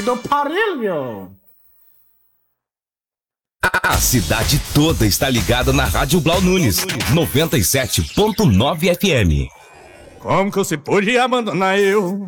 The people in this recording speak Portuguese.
do Parilho. A cidade toda está ligada na Rádio Blau Nunes, 97.9 FM. Como que você podia abandonar eu?